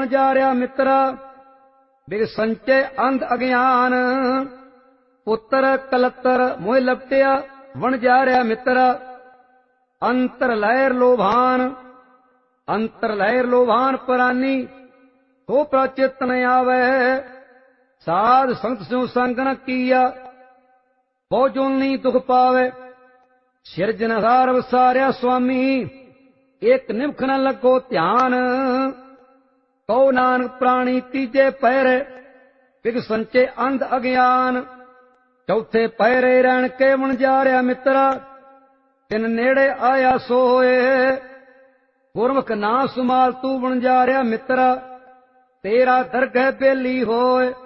ਵਣਜਾਰਿਆ ਮਿੱਤਰਾ, ਬਿਗ ਸੰਚੇ ਅੰਧ ਅਗਿਆਨ। ਪੁੱਤਰ ਕਲੱਤਰ ਮੋਹਿ ਲਪਟਿਆ, ਵਣਜਾਰਿਆ ਮਿੱਤਰਾ। ਅੰਤਰ ਲਹਿਰ ਲੋਭਾਨ, ਅੰਤਰ ਲਹਿਰ ਲੋਭਾਨ ਪ੍ਰਾਨੀ, ਸੋ ਪ੍ਰਚਿਤ ਨ ਆਵੈ। ਸਾਧ ਸੰਗਤ ਸਿਉ ਸੰਗ ਨ ਕੀਆ, ਬਹੁ ਜੋਨੀ ਦੁਖ ਪਾਵੈ। ਸਿਰਜਣਹਾਰ ਵਸਾਰਿਆ ਸੁਆਮੀ, ਏਕ ਨਿਮਖ ਨ ਲੱਗੋ ਧਿਆਨ। ਕਉ ਨਾਨਕ ਪ੍ਰਾਣੀ ਤੀਜੇ ਪਹਿਰੇ, ਬਿਗ ਸੰਚੇ ਅੰਧ ਅਗਿਆਨ। ਚੌਥੇ ਪਹਿਰੇ ਰਹਿਣ ਕੇ ਵਣਜਾਰਿਆ ਮਿੱਤਰਾ, ਤਿਨ ਨੇੜੇ ਆਇਆ ਸੋਏ। ਗੁਰਮੁਖ ਨਾ ਸੁਮਾਲ ਤੂੰ ਵਣਜਾਰਿਆ ਮਿੱਤਰਾ, ਤੇਰਾ ਦਰਗਹਿ ਬੇਲੀ ਹੋਏ।